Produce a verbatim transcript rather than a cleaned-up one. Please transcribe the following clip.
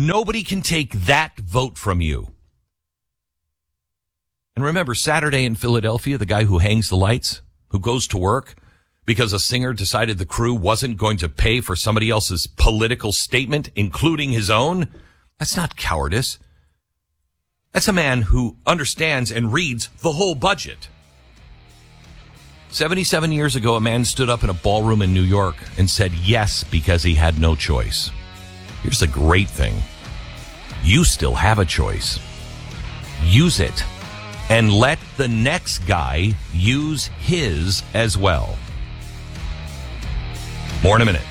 Nobody can take that vote from you. And remember, Saturday in Philadelphia, the guy who hangs the lights, who goes to work because a singer decided the crew wasn't going to pay for somebody else's political statement, including his own. That's not cowardice. That's a man who understands and reads the whole budget. seventy-seven years ago, a man stood up in a ballroom in New York and said yes because he had no choice. Here's the great thing. You still have a choice. Use it. And let the next guy use his as well. More in a minute.